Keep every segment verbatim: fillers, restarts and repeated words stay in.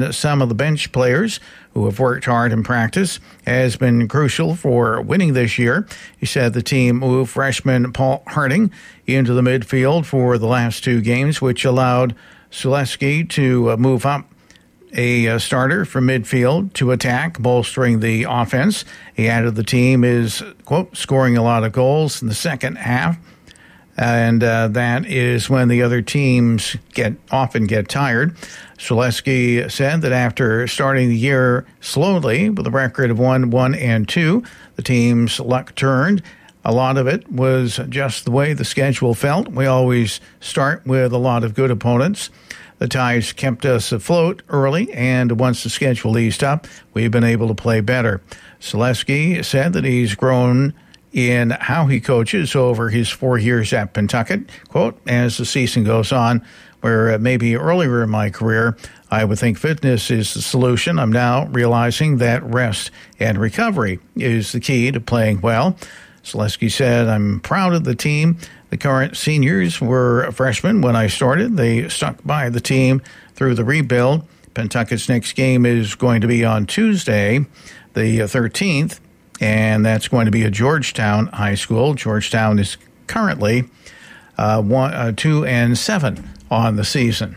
Some of the bench players who have worked hard in practice has been crucial for winning this year. He said the team moved freshman Paul Harding into the midfield for the last two games, which allowed Suleski to move up a starter from midfield to attack, bolstering the offense. He added the team is, quote, scoring a lot of goals in the second half. And uh, that is when the other teams get often get tired. Suleski said that after starting the year slowly with a record of one, one, and two, the team's luck turned. A lot of it was just the way the schedule felt. We always start with a lot of good opponents. The ties kept us afloat early, and once the schedule eased up, we've been able to play better. Suleski said that he's grown in how he coaches over his four years at Pentucket. Quote, as the season goes on, where maybe earlier in my career, I would think fitness is the solution. I'm now realizing that rest and recovery is the key to playing well. Suleski said, I'm proud of the team. The current seniors were freshmen when I started. They stuck by the team through the rebuild. Pentucket's next game is going to be on Tuesday, the thirteenth. And that's going to be at Georgetown High School. Georgetown is currently uh, one, uh, two and seven on the season.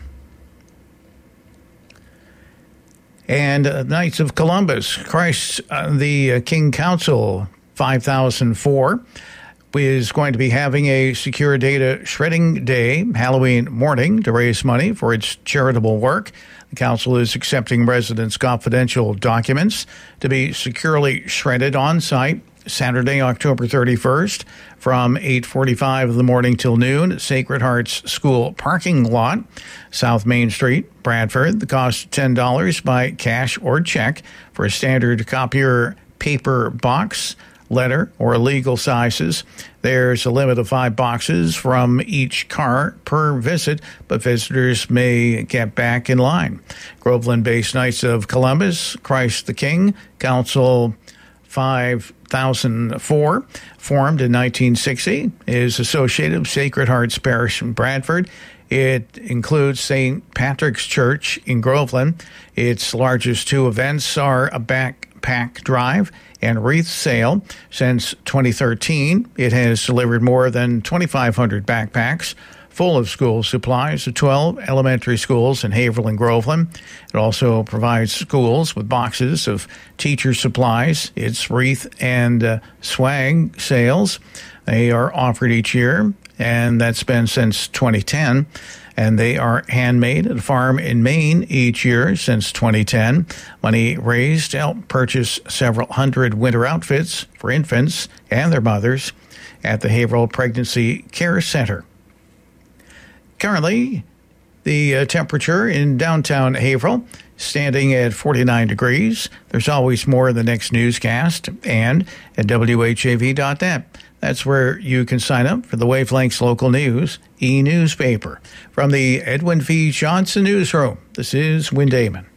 And uh, Knights of Columbus, Christ uh, the uh, King Council five thousand four is going to be having a secure data shredding day Halloween morning to raise money for its charitable work. The council is accepting residents' confidential documents to be securely shredded on site Saturday, October thirty-first from eight forty-five in the morning till noon at Sacred Heart's School parking lot, South Main Street, Bradford. The cost ten dollars by cash or check for a standard copier paper box, letter, or legal sizes. There's a limit of five boxes from each car per visit, but visitors may get back in line. Groveland-based Knights of Columbus, Christ the King, Council five thousand four, formed in nineteen sixty, is associated with Sacred Heart's Parish in Bradford. It includes Saint Patrick's Church in Groveland. Its largest two events are a backpack drive and wreath sale. Since twenty thirteen, it has delivered more than twenty-five hundred backpacks full of school supplies to twelve elementary schools in Haverhill and Groveland. It also provides schools with boxes of teacher supplies. Its wreath and uh, swag sales, they are offered each year, and that's been since twenty ten. And they are handmade at a farm in Maine each year since twenty ten. Money raised to help purchase several hundred winter outfits for infants and their mothers at the Haverhill Pregnancy Care Center. Currently, the uh, temperature in downtown Haverhill standing at forty-nine degrees. There's always more in the next newscast and at W H A V dot net. That's where you can sign up for the Wavelengths Local News e-newspaper. From the Edwin V. Johnson Newsroom, this is Win Damon.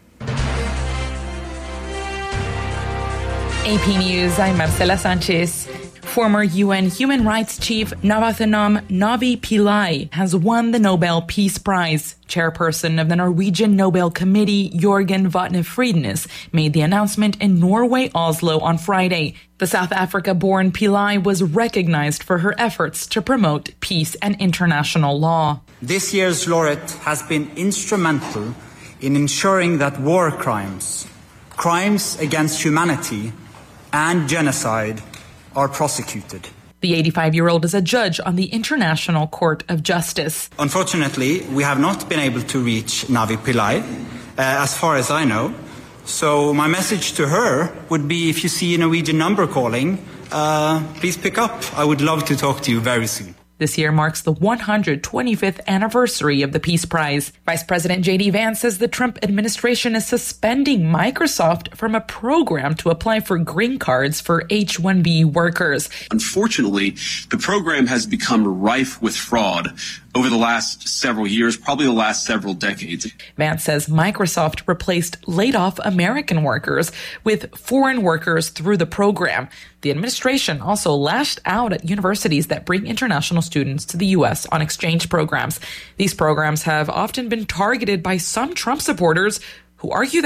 A P News, I'm Marcela Sanchez. Former U N Human Rights Chief Navarathnam Navi Pillai has won the Nobel Peace Prize. Chairperson of the Norwegian Nobel Committee, Jorgen Vatne Friednes, made the announcement in Norway, Oslo on Friday. The South Africa-born Pillai was recognized for her efforts to promote peace and international law. This year's laureate has been instrumental in ensuring that war crimes, crimes against humanity, and genocide are prosecuted. The eighty-five-year-old is a judge on the International Court of Justice. Unfortunately, we have not been able to reach Navi Pillai, uh, as far as I know. So my message to her would be, if you see a Norwegian number calling, uh, please pick up. I would love to talk to you very soon. This year marks the one hundred twenty-fifth anniversary of the Peace Prize. Vice President J D Vance says the Trump administration is suspending Microsoft from a program to apply for green cards for H one B workers. Unfortunately, the program has become rife with fraud over the last several years, probably the last several decades. Vance says Microsoft replaced laid-off American workers with foreign workers through the program. The administration also lashed out at universities that bring international students to the U S on exchange programs. These programs have often been targeted by some Trump supporters who argue